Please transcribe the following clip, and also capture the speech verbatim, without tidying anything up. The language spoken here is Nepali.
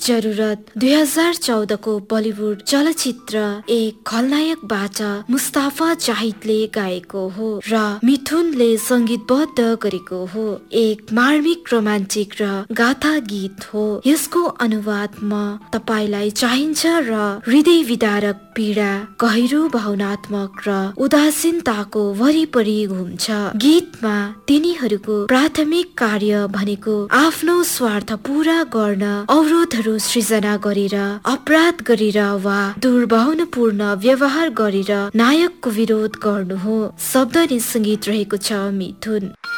जरुरत दुई हजार चौधको बलिउड चलचित्र एक खलनायकबाट मुस्ताफा जाहिदले गाएको हो र मिथुनले संगीतबद्ध गरेको हो। एक मार्मिक रोमान्टिक र गाथा गीत हो। यसको अनुवाद म तपाईलाई चाहिन्छ र हृदय विदारक पीडा, गहिरो भावनात्मक र उदासीनताको वरिपरि घुम्छ। गीतमा तिनीहरूको प्राथमिक कार्य भनेको आफ्नो स्वार्थ पूरा गर्न अवरोधहरू सृजना गरेर, अपराध गरेर वा दुर्भावनापूर्ण व्यवहार गरेर नायकको विरोध गर्नु हो। शब्द नि संगीत रहेको छ मिथुन।